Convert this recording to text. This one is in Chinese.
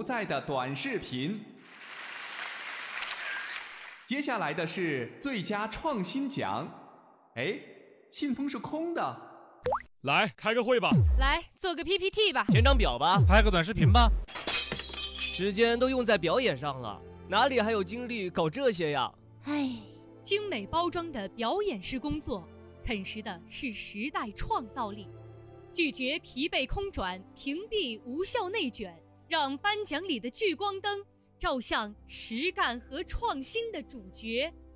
在的短视频。接下来的是最佳创新奖。哎，信封是空的。 来开个会吧， 来做个 PPT 吧， 填张表吧， 拍个短视频吧。 时间都用在表演上了，哪里还有精力搞这些呀？ 唉，精美包装的表演式工作，啃食的是时代创造力。拒绝疲惫空转，屏蔽无效内卷，让颁奖里的聚光灯照向实干和创新的主角。